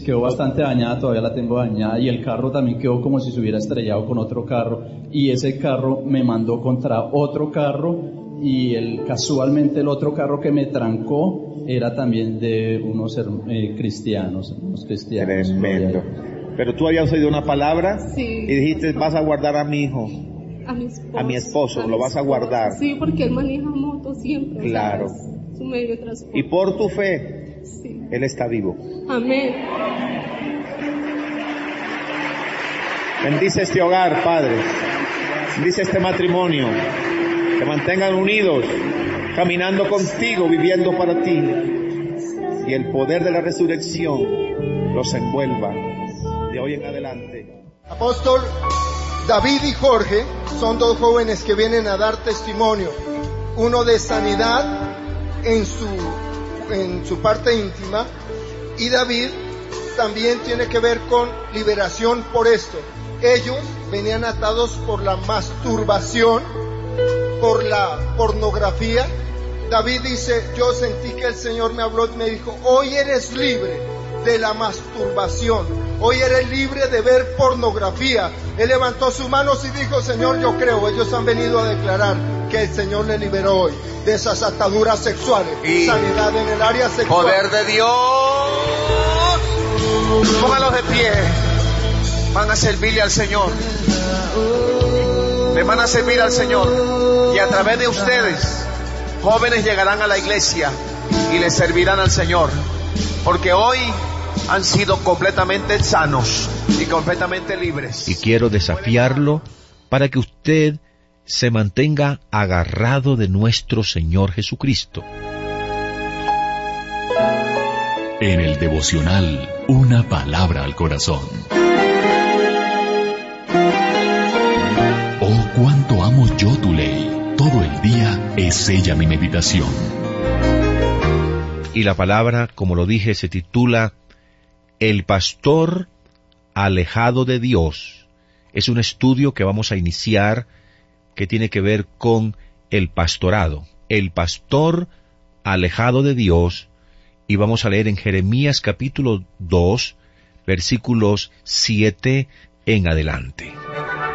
Quedó bastante dañada, todavía la tengo dañada, y el carro también quedó como si se hubiera estrellado con otro carro, y ese carro me mandó contra otro carro, y casualmente el otro carro que me trancó era también de unos cristianos. Tremendo. Pero tú habías oído una palabra, sí, y dijiste, vas a guardar a mi hijo. A mi esposo, lo vas a guardar. Sí, porque él maneja moto siempre. Claro. O sea, es su medio de transporte. Y por tu fe, sí, él está vivo. Amén. Bendice este hogar, Padre. Bendice este matrimonio. Que mantengan unidos, caminando contigo, viviendo para ti. Y el poder de la resurrección los envuelva de hoy en adelante. Apóstol David y Jorge son dos jóvenes que vienen a dar testimonio. Uno de sanidad en su parte íntima, y David también tiene que ver con liberación por esto. Ellos venían atados por la masturbación, por la pornografía. David dice, yo sentí que el Señor me habló y me dijo, hoy eres libre de la masturbación, hoy eres libre de ver pornografía. Él levantó sus manos y dijo, Señor, yo creo. Ellos han venido a declarar que el Señor le liberó hoy de esas ataduras sexuales, y sanidad en el área sexual. Poder de Dios. Póngalos de pie. Van a servirle al Señor. Le van a servir al Señor. Y a través de ustedes, jóvenes llegarán a la iglesia y le servirán al Señor. Porque hoy han sido completamente sanos y completamente libres. Y quiero desafiarlo para que usted se mantenga agarrado de nuestro Señor Jesucristo. En el devocional, una palabra al corazón. Oh, cuánto amo yo tu ley. Todo el día es ella mi meditación. Y la palabra, como lo dije, se titula El pastor alejado de Dios. Es un estudio que vamos a iniciar que tiene que ver con el pastorado. El pastor alejado de Dios. Y vamos a leer en Jeremías capítulo 2, versículos 7 en adelante.